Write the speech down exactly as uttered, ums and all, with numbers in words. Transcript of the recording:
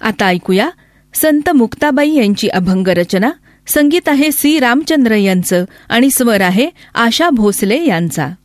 आता ऐकूया संत मुक्ताबाई यांची अभंग रचना. संगीत आहे सी रामचंद्र यांचं आणि स्वर आहे आशा भोसले यांचा.